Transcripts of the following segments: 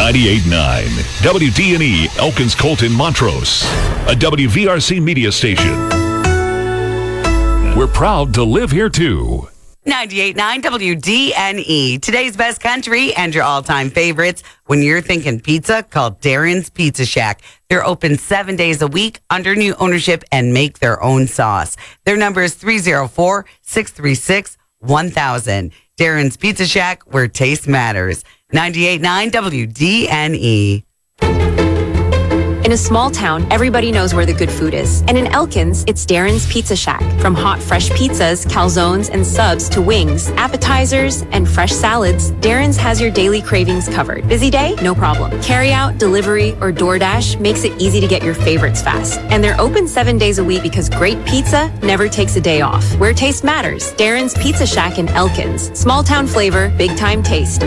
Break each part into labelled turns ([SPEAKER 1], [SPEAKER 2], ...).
[SPEAKER 1] 98.9 WDNE Elkins Colton Montrose, a WVRC media station. We're proud to live here too.
[SPEAKER 2] 98.9 WDNE. Today's best country and your all-time favorites. When you're thinking pizza, call Darren's Pizza Shack. They're open 7 days a week under new ownership and make their own sauce. Their number is 304-636-1000. Darren's Pizza Shack, where taste matters. 98.9 WDNE.
[SPEAKER 3] In a small town, everybody knows where the good food is. And in Elkins, it's Darren's Pizza Shack. From hot, fresh pizzas, calzones, and subs to wings, appetizers, and fresh salads, Darren's has your daily cravings covered. Busy day? No problem. Carryout, delivery, or DoorDash makes it easy to get your favorites fast. And they're open 7 days a week because great pizza never takes a day off. Where taste matters. Darren's Pizza Shack in Elkins. Small town flavor, big time taste.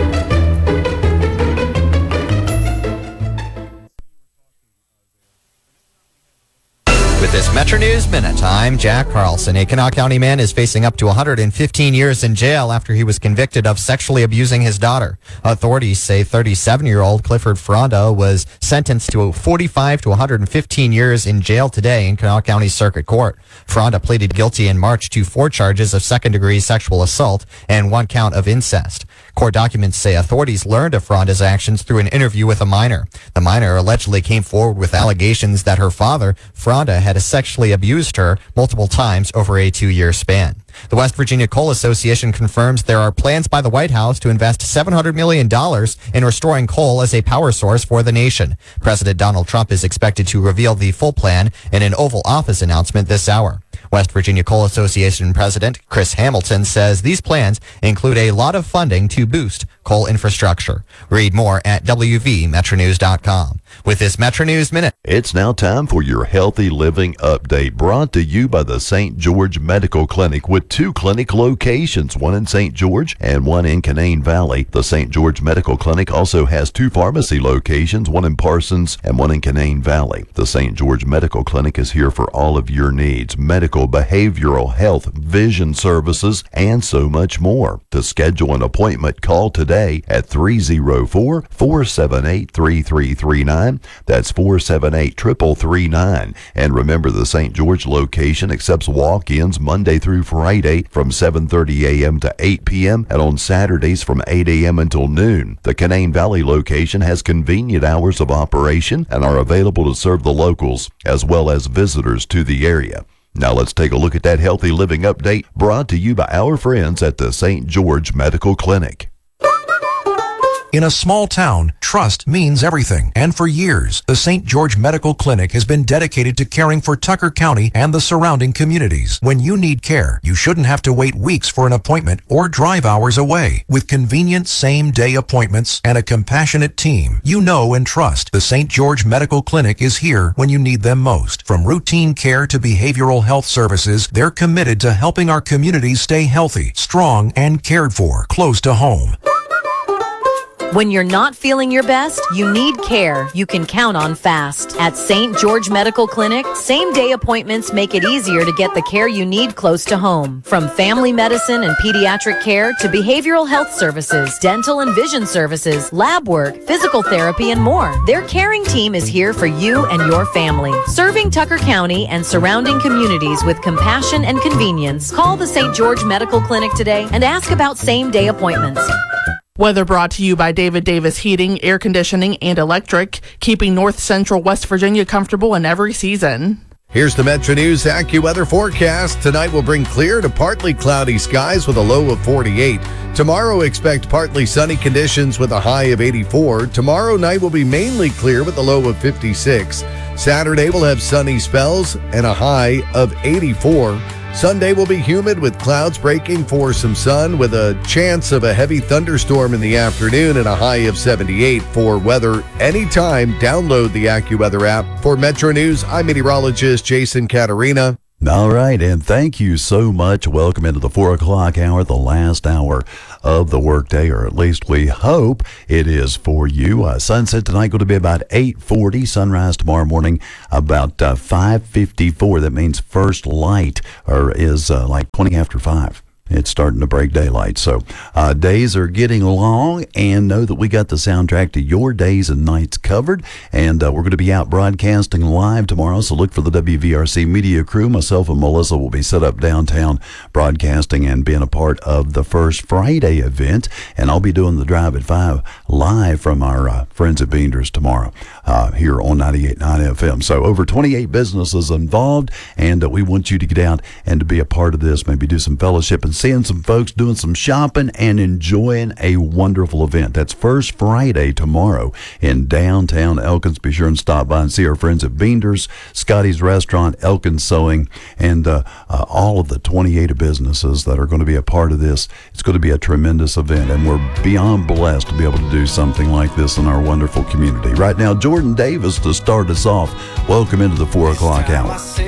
[SPEAKER 4] With this Metro News Minute, I'm Jack Carlson. A Kanawha County man is facing up to 115 years in jail after he was convicted of sexually abusing his daughter. Authorities say 37-year-old Clifford Fronda was sentenced to 45 to 115 years in jail today in Kanawha County Circuit Court. Fronda pleaded guilty in March to 4 charges of second-degree sexual assault and 1 count of incest. Court documents say authorities learned of Fronda's actions through an interview with a minor. The minor allegedly came forward with allegations that her father, Fronda, had sexually abused her multiple times over a 2-year span. The West Virginia Coal Association confirms there are plans by the White House to invest $700 million in restoring coal as a power source for the nation. President Donald Trump is expected to reveal the full plan in an Oval Office announcement this hour. West Virginia Coal Association President Chris Hamilton says these plans include a lot of funding to boost coal infrastructure. Read more at WVMetroNews.com. With this Metro News Minute.
[SPEAKER 5] It's now time for your Healthy Living Update, brought to you by the St. George Medical Clinic, with 2 clinic locations, one in St. George and one in Canaan Valley. The St. George Medical Clinic also has 2 pharmacy locations, one in Parsons and one in Canaan Valley. The St. George Medical Clinic is here for all of your needs: medical, behavioral health, vision services, and so much more. To schedule an appointment, call today at 304-478-3339. That's 478-3339. And remember, the St. George location accepts walk-ins Monday through Friday from 7:30 a.m. to 8 p.m. and on Saturdays from 8 a.m. until noon. The Canaan Valley location has convenient hours of operation and are available to serve the locals as well as visitors to the area. Now let's take a look at that Healthy Living Update, brought to you by our friends at the St. George Medical Clinic.
[SPEAKER 6] In a small town, trust means everything. And for years, the St. George Medical Clinic has been dedicated to caring for Tucker County and the surrounding communities. When you need care, you shouldn't have to wait weeks for an appointment or drive hours away. With convenient same-day appointments and a compassionate team, you know and trust the St. George Medical Clinic is here when you need them most. From routine care to behavioral health services, they're committed to helping our communities stay healthy, strong, and cared for close to home.
[SPEAKER 7] When you're not feeling your best, you need care you can count on fast. At St. George Medical Clinic, same-day appointments make it easier to get the care you need close to home. From family medicine and pediatric care to behavioral health services, dental and vision services, lab work, physical therapy, and more. Their caring team is here for you and your family. Serving Tucker County and surrounding communities with compassion and convenience. Call the St. George Medical Clinic today and ask about same-day appointments.
[SPEAKER 8] Weather brought to you by David Davis Heating, Air Conditioning, and Electric, keeping North Central West Virginia comfortable in every season.
[SPEAKER 9] Here's the Metro News AccuWeather forecast. Tonight will bring clear to partly cloudy skies with a low of 48. Tomorrow, expect partly sunny conditions with a high of 84. Tomorrow night will be mainly clear with a low of 56. Saturday will have sunny spells and a high of 84. Sunday will be humid with clouds breaking for some sun with a chance of a heavy thunderstorm in the afternoon and a high of 78. For weather anytime, download the AccuWeather app. For Metro News, I'm meteorologist Jason Caterina.
[SPEAKER 5] All right, and thank you so much. Welcome into the 4 o'clock hour, the last hour of the workday, or at least we hope it is for you. Sunset tonight going to be about 8:40. Sunrise tomorrow morning about 5:54. That means first light is like 20 after 5.
[SPEAKER 10] It's starting to break daylight. So days are getting long, and know that we got the soundtrack to your days and nights covered. And we're going to be out broadcasting live tomorrow. So look for the WVRC media crew. Myself and Melissa will be set up downtown broadcasting and being a part of the First Friday event. And I'll be doing the Drive at 5 live from our friends at Beenders tomorrow here on 98.9 FM. So over 28 businesses involved, and we want you to get out and to be a part of this, maybe do some fellowship and seeing some folks doing some shopping and enjoying a wonderful event. That's First Friday tomorrow in downtown Elkins. Be sure and stop by and see our friends at Beenders, Scotty's Restaurant, Elkins Sewing, and all of the 28 businesses that are going to be a part of this. It's going to be a tremendous event, and we're beyond blessed to be able to do something like this in our wonderful community. Right now, Jordan Davis to start us off. Welcome into the 4 o'clock hour.